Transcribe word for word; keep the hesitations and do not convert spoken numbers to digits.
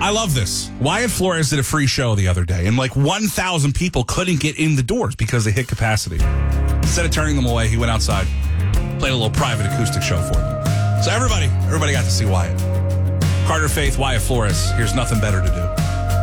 I love this. Wyatt Flores did a free show the other day, and like one thousand people couldn't get in the doors because they hit capacity. Instead of turning them away, he went outside, played a little private acoustic show for them. So everybody, everybody got to see Wyatt. Carter Faith, Wyatt Flores. Here's Nothing Better to Do.